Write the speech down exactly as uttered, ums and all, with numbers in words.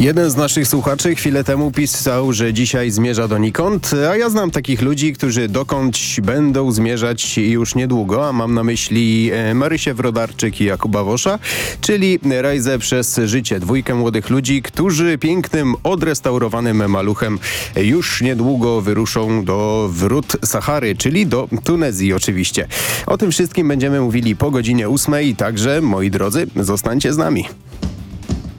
Jeden z naszych słuchaczy chwilę temu pisał, że dzisiaj zmierza donikąd, a ja znam takich ludzi, którzy dokądś będą zmierzać już niedługo, a mam na myśli Marysię Wrodarczyk i Jakuba Wosza, czyli Rajzę przez życie. Dwójkę młodych ludzi, którzy pięknym, odrestaurowanym maluchem już niedługo wyruszą do wrót Sahary, czyli do Tunezji oczywiście. O tym wszystkim będziemy mówili po godzinie ósmej, także moi drodzy, zostańcie z nami.